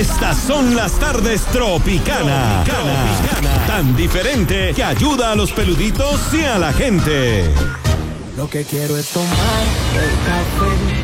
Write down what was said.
Estas son las tardes Tropicana. Tan diferente que ayuda a los peluditos y a la gente. Lo que quiero es tomar el café